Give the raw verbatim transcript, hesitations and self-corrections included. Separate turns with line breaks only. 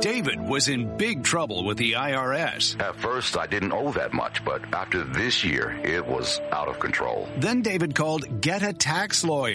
David was in big trouble with the I R S.
At first, I didn't owe that much, but after this year, it was out of control.
Then David called Get a Tax Lawyer.